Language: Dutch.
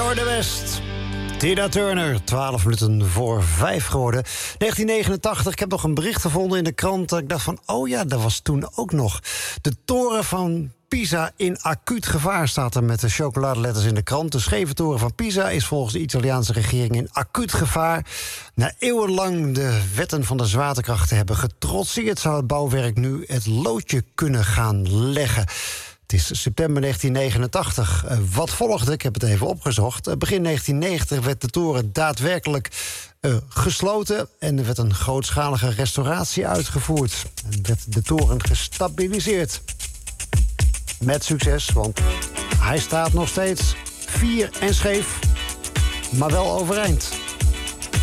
Joe de West. Tina Turner, 12 minuten voor 5 geworden. 1989, ik heb nog een bericht gevonden in de krant. Ik dacht van, oh ja, dat was toen ook nog. De toren van Pisa in acuut gevaar, staat er met de chocoladeletters in de krant. De scheve toren van Pisa is volgens de Italiaanse regering in acuut gevaar. Na eeuwenlang de wetten van de zwaartekracht te hebben getrotseerd, zou het bouwwerk nu het loodje kunnen gaan leggen. Het is september 1989. Wat volgde? Ik heb het even opgezocht. Begin 1990 werd de toren daadwerkelijk gesloten en er werd een grootschalige restauratie uitgevoerd. En werd de toren gestabiliseerd. Met succes, want hij staat nog steeds fier en scheef, maar wel overeind.